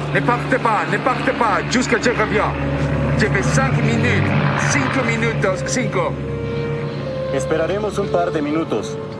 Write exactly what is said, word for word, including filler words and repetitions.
Ne partez pas, ne partez pas, jusqu'à je reviens. Lleve cinq minutes, cinco minutos, cinco. Esperaremos un par de minutos.